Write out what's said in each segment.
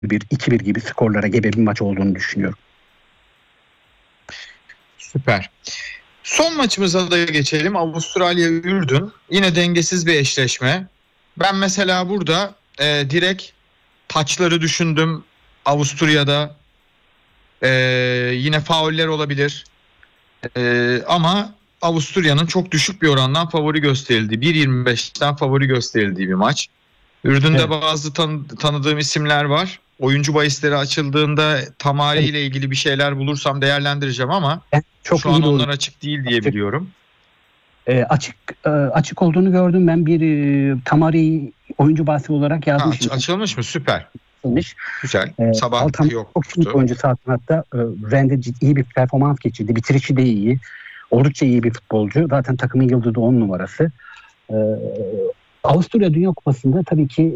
1-1, 2-1 gibi skorlara gebe bir maç olduğunu düşünüyorum. Süper. Son maçımıza da geçelim. Avustralya-Ürdün. Yine dengesiz bir eşleşme. Ben mesela burada direkt taçları düşündüm. Avusturya'da yine fauller olabilir. Ama Avusturya'nın çok düşük bir orandan favori gösterildiği, 1.25'ten favori gösterildiği bir maç. Ürdün'de Evet. bazı tanıdığım isimler var. Oyuncu bahisleri açıldığında Tamari ile ilgili bir şeyler bulursam değerlendireceğim ama Çok şu iyi an bir onlar oyuncu. açık değil diye biliyorum. Açık olduğunu gördüm ben. Tamari oyuncu bahsi olarak yazmışım. Açılmış mı? Süper. Güzel. Sabah Altan çok iyi bir yoktu. oyuncu zaten, hatta Rende iyi bir performans geçirdi. Bitirişi de iyi. Oldukça iyi bir futbolcu. Zaten takımın yıldızı 10 numarası. Avusturya Dünya Kupası'nda tabii ki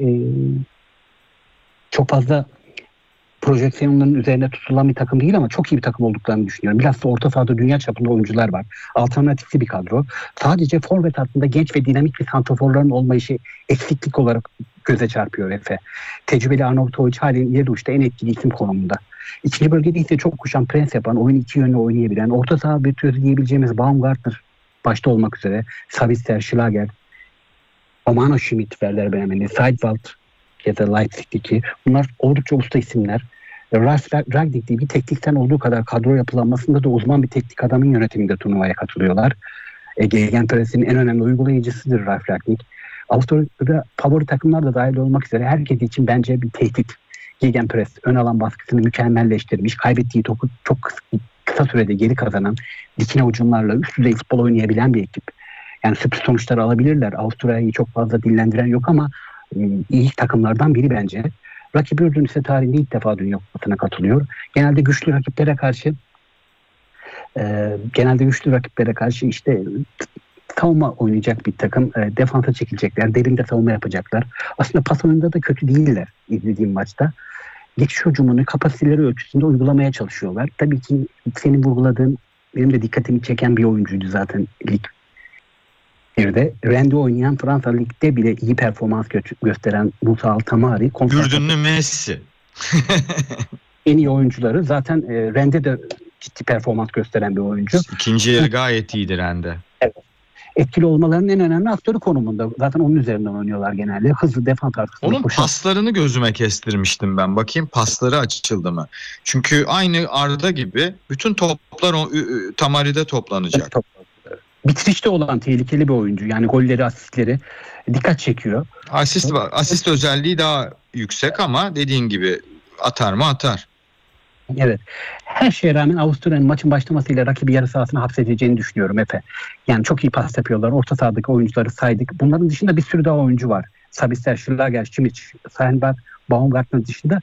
çok fazla projeksiyonların üzerine tutulan bir takım değil ama çok iyi bir takım olduklarını düşünüyorum. Bilhassa orta sahada dünya çapında oyuncular var. Alternatifli bir kadro. Sadece forvet hattında genç ve dinamik bir santraforların olmayışı eksiklik olarak göze çarpıyor Efe. Tecrübeli Arnautovic halen ileri uçta en etkili isim konumunda. İkinci bölgede ise çok koşan, pres yapan, oyunu iki yönlü oynayabilen, orta saha virtüözü diyebileceğimiz Baumgartner başta olmak üzere, Sabitzer, Schlager, Romano Schmidt, Werder Bremen'de, Seidwald ya da Leipzig'teki, bunlar oldukça usta isimler. Ralf Rangnick diye bir teknikten olduğu kadar kadro yapılanmasında da uzman bir teknik adamın yönetiminde turnuvaya katılıyorlar. Gegenpress'in en önemli uygulayıcısıdır Ralf Rangnick. Avusturya'da favori takımlar da dahil olmak üzere herkes için bence bir tehdit. Gegenpress ön alan baskısını mükemmelleştirmiş, kaybettiği topu çok kısa sürede geri kazanan, dikine hücumlarla üst düzey futbol oynayabilen bir ekip. Yani sürpriz sonuçlar alabilirler. Avusturya'yı çok fazla dillendiren yok ama iyi takımlardan biri bence. Rakip Ürdün ise tarihinde ilk defa Dünya Kupası'na katılıyor. Genelde güçlü rakiplere karşı işte savunma oynayacak bir takım. Defansa çekilecekler. Derinde savunma yapacaklar. Aslında pas oyununda da kötü değiller izlediğim maçta. Geçiş hücumunu kapasiteleri ölçüsünde uygulamaya çalışıyorlar. Tabii ki senin vurguladığın, benim de dikkatimi çeken bir oyuncuydu zaten lig. Bir de Rennes'de oynayan, Fransa Lig'de bile iyi performans gösteren Moussa Altamari. Ürdünlü Messi. En iyi oyuncuları. Zaten Rennes'de de ciddi performans gösteren bir oyuncu. İkinci yarı gayet iyidir Rende. Evet. Etkili olmalarının en önemli aktörü konumunda. Zaten onun üzerinden oynuyorlar genelde. Hızlı defans arkasında onun koşan. Paslarını gözüme kestirmiştim ben. Bakayım pasları açıldı mı? Çünkü aynı Arda gibi bütün toplar Tamari'de toplanacak. Bitirişte olan tehlikeli bir oyuncu. Yani golleri, asistleri dikkat çekiyor. Asist özelliği daha yüksek ama dediğin gibi atar mı atar. Evet. Her şeye rağmen Avusturya'nın maçın başlamasıyla rakibi yarı sahasına hapsedeceğini düşünüyorum Efe. Yani çok iyi pas yapıyorlar. Orta sahadaki oyuncuları saydık. Bunların dışında bir sürü daha oyuncu var. Sabitzer, Schlager, Schmidt, Seinberg, Baumgartner dışında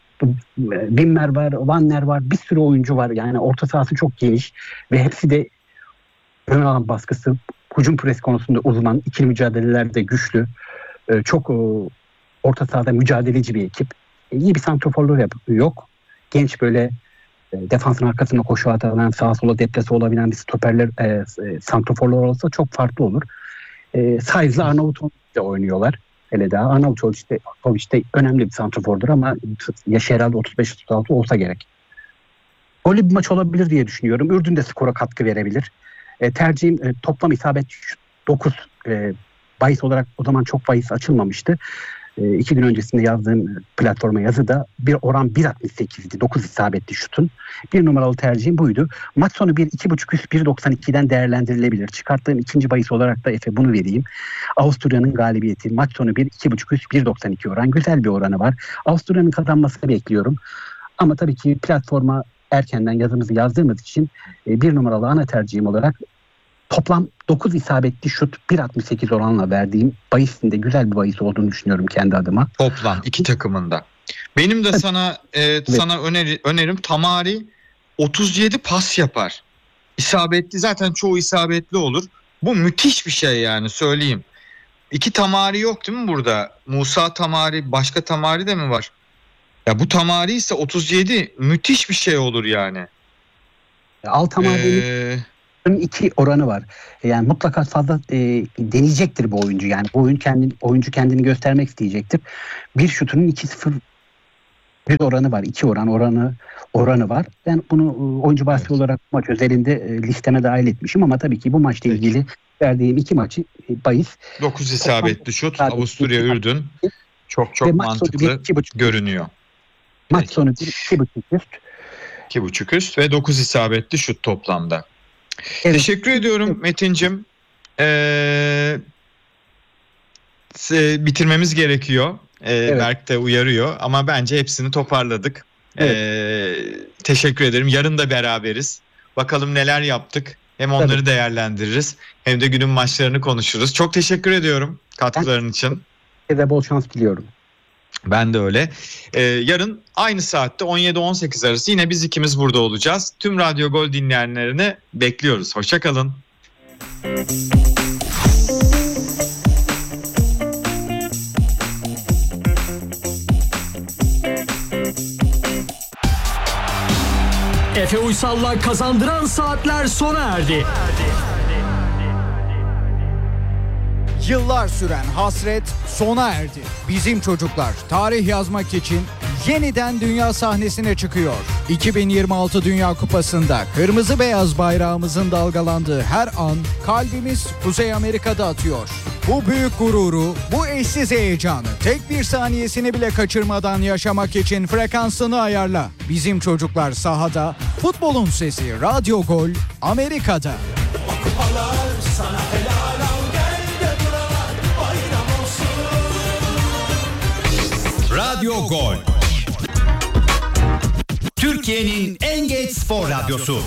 Wimmer var, Wanner var. Bir sürü oyuncu var. Yani orta sahası çok geniş ve hepsi de ön alan baskısı, hücum pres konusunda uzman, ikili mücadelelerde güçlü. Çok orta sahada mücadeleci bir ekip. İyi bir santraforları yok. Genç böyle defansın arkasına koşu atabilen, sağa sola deplase olabilen bir stoperler, santraforlar olsa çok farklı olur. Saiz'le Arnavutovic de oynuyorlar. Hele daha Arnavutovic de önemli bir santrafordur ama yaşı herhalde 35-36 olsa gerek. Öyle bir maç olabilir diye düşünüyorum. Ürdün de skora katkı verebilir. Tercihim toplam isabet 9. Bahis olarak o zaman çok bahis açılmamıştı. 2 gün öncesinde yazdığım platforma yazıda bir oran 1.68'di. 9 isabetli şutun. Bir numaralı tercihim buydu. Maç sonu 2.5 üst 1.92'den değerlendirilebilir. Çıkarttığım ikinci bahis olarak da Efe bunu vereyim. Avusturya'nın galibiyeti. Maç sonu 2.5 üst 1.92 oran. Güzel bir oranı var. Avusturya'nın kazanmasını bekliyorum. Ama tabii ki platforma erkenden yazımızı yazdığımız için bir numaralı ana tercihim olarak toplam 9 isabetli şut 1.68 oranla verdiğim bahisin de güzel bir bahis olduğunu düşünüyorum kendi adıma. Toplam iki takımında. Benim de sana önerim Tamari 37 pas yapar. İsabetli, zaten çoğu isabetli olur. Bu müthiş bir şey yani, söyleyeyim. 2 Tamari yok değil mi burada? Musa Tamari, başka Tamari de mi var? Ya bu Tamari ise 37 müthiş bir şey olur yani. Altamari'nin 2 oranı var. Yani mutlaka fazla deneyecektir bu oyuncu. Yani bu oyuncu kendini göstermek isteyecektir. Bir şutunun 2.0 100 oranı var. 2 oranı var. Ben bunu oyuncu bahsi olarak maç özelinde listeme dahil etmişim ama tabii ki bu maçla ilgili verdiğim 2 maçı bahis. 9 isabetli şut Avusturya Ürdün çok mantıklı görünüyor. Maç sonu 2.5 üst. 2.5 üst ve 9 isabetli şut toplamda. Evet. Teşekkür ediyorum Metin'cim. Bitirmemiz gerekiyor. Evet. Berk de uyarıyor ama bence hepsini toparladık. Evet. Teşekkür ederim. Yarın da beraberiz. Bakalım neler yaptık. Hem onları değerlendiririz hem de günün maçlarını konuşuruz. Çok teşekkür ediyorum katkıların için. Size bol şans diliyorum. Ben de öyle. Yarın aynı saatte 17-18 arası yine biz ikimiz burada olacağız. Tüm Radyo Gol dinleyenlerini bekliyoruz. Hoşça kalın. Efe Uysal'la kazandıran saatler sona erdi. Yıllar süren hasret sona erdi. Bizim çocuklar tarih yazmak için yeniden dünya sahnesine çıkıyor. 2026 Dünya Kupası'nda kırmızı beyaz bayrağımızın dalgalandığı her an kalbimiz Kuzey Amerika'da atıyor. Bu büyük gururu, bu eşsiz heyecanı tek bir saniyesini bile kaçırmadan yaşamak için frekansını ayarla. Bizim çocuklar sahada, futbolun sesi Radyo Gol Amerika'da. Kupalar sana helal al, gel de buralar bayram olsun. Radyo Gol, Türkiye'nin en geç spor radyosu.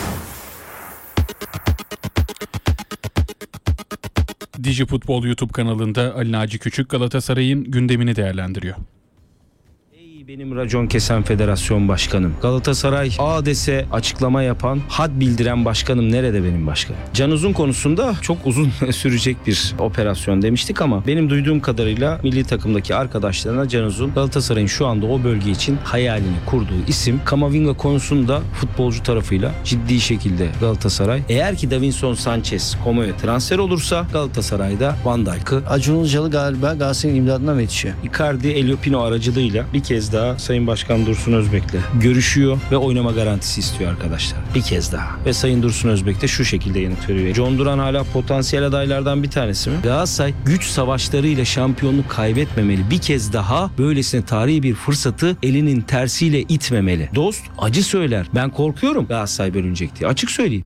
Dijifutbol YouTube kanalında Ali Naci Küçük Galatasaray'ın gündemini değerlendiriyor. Benim racon kesen federasyon başkanım. Galatasaray A dese açıklama yapan, had bildiren başkanım nerede benim başkanım? Can Uzun konusunda çok uzun sürecek bir operasyon demiştik ama benim duyduğum kadarıyla milli takımdaki arkadaşlarına Can Uzun Galatasaray'ın şu anda o bölge için hayalini kurduğu isim. Camavinga konusunda futbolcu tarafıyla ciddi şekilde Galatasaray, eğer ki Davinson Sanchez Como'ya transfer olursa Galatasaray'da Van Dijk'ı, Acun Ilıcalı galiba Galatasaray'ın imdadına mı yetişiyor? Icardi, Elio Pino aracılığıyla bir kez daha Sayın Başkan Dursun Özbek'le görüşüyor ve oynama garantisi istiyor arkadaşlar. Bir kez daha. Ve Sayın Dursun Özbek de şu şekilde yanıt veriyor. John Duran hala potansiyel adaylardan bir tanesi mi? Galatasaray güç savaşlarıyla şampiyonluk kaybetmemeli. Bir kez daha böylesine tarihi bir fırsatı elinin tersiyle itmemeli. Dost acı söyler. Ben korkuyorum Galatasaray bölünecek diye. Açık söyleyeyim.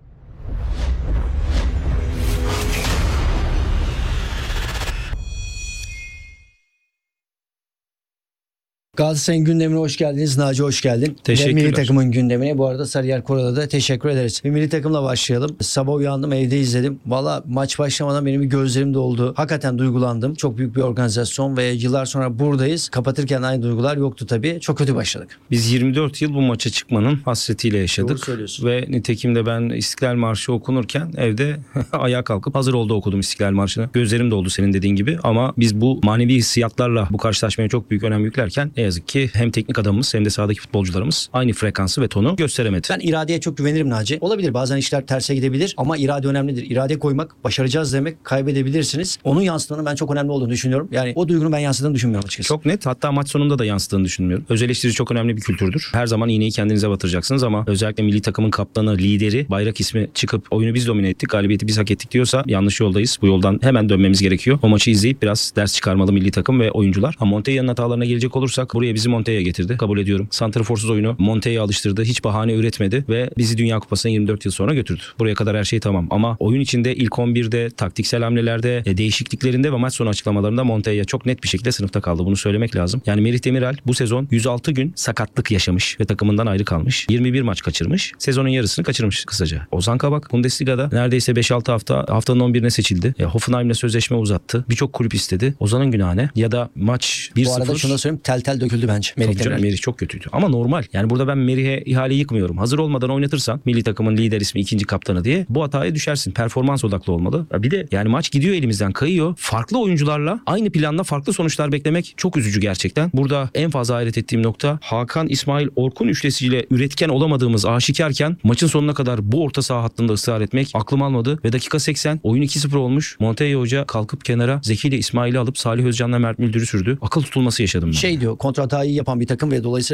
Galatasaray'ın gündemine hoş geldiniz. Naci hoş geldin. Teşekkürler. Ve milli takımın gündemine bu arada Sarıyer Koral'a da teşekkür ederiz. Bir milli takımla başlayalım. Sabah uyandım, evde izledim. Valla maç başlamadan benim bir gözlerim doldu. Hakikaten duygulandım. Çok büyük bir organizasyon ve yıllar sonra buradayız. Kapatırken aynı duygular yoktu tabii. Çok kötü başladık. Biz 24 yıl bu maça çıkmanın hasretiyle yaşadık. Doğru söylüyorsun. Ve nitekim de ben İstiklal Marşı okunurken evde ayağa kalkıp hazır oldu okudum İstiklal Marşı'nı. Gözlerim doldu senin dediğin gibi ama biz bu manevi hissiyatlarla bu karşılaşmaya çok büyük önem yüklerken ne yazık ki hem teknik adamımız hem de sahadaki futbolcularımız aynı frekansı ve tonu gösteremedi. Ben iradeye çok güvenirim Naci. Olabilir, bazen işler terse gidebilir ama irade önemlidir. İrade koymak, başaracağız demek, kaybedebilirsiniz. Onun yansıtmanın ben çok önemli olduğunu düşünüyorum. Yani o duygunun ben yansıdığını düşünmüyorum açıkçası. Çok net, hatta maç sonunda da yansıdığını düşünmüyorum. Öz eleştiri çok önemli bir kültürdür. Her zaman iğneyi kendinize batıracaksınız ama özellikle milli takımın kaptanı, lideri, bayrak ismi çıkıp oyunu biz domine ettik, galibiyeti biz hak ettik diyorsa yanlış yoldayız. Bu yoldan hemen dönmemiz gerekiyor. O maçı izleyip biraz ders çıkarmalı milli takım ve oyuncular. Ama Montella'nın hatalarına gelecek olursak buraya bizi Montella getirdi. Kabul ediyorum. Santraforsuz oyunu Montella'ya alıştırdı. Hiç bahane üretmedi ve bizi Dünya Kupası'na 24 yıl sonra götürdü. Buraya kadar her şey tamam. Ama oyun içinde ilk 11'de, taktiksel hamlelerde, değişikliklerinde ve maç sonu açıklamalarında Montella çok net bir şekilde sınıfta kaldı. Bunu söylemek lazım. Yani Merih Demiral bu sezon 106 gün sakatlık yaşamış ve takımından ayrı kalmış. 21 maç kaçırmış. Sezonun yarısını kaçırmış kısaca. Ozan Kabak Bundesliga'da neredeyse 5-6 haftanın 11'ine seçildi. Hoffenheim'le sözleşme uzattı. Birçok kulüp istedi. Ozan'ın günahı ne? Ya da maç 1-0. Bu arada şunu da söyleyeyim, tel döküldü bence. Merih çok kötüydü. Ama normal. Yani burada ben Merih'e ihale yıkmıyorum. Hazır olmadan oynatırsan milli takımın lider ismi, ikinci kaptanı diye bu hataya düşersin. Performans odaklı olmalı. Bir de yani maç gidiyor elimizden, kayıyor. Farklı oyuncularla aynı planla farklı sonuçlar beklemek çok üzücü gerçekten. Burada en fazla hayret ettiğim nokta Hakan, İsmail, Orkun üçlisiyle üretken olamadığımız aşikarken maçın sonuna kadar bu orta saha hattında ısrar etmek aklım almadı ve dakika 80 oyun 2-0 olmuş. Montella Hoca kalkıp kenara Zeki ile İsmail'i alıp Salih Özcan'la Mert Müldür'ü sürdü. Akıl tutulması yaşadım ben. Diyor, kontrol hatayı yapan bir takım ve dolayısıyla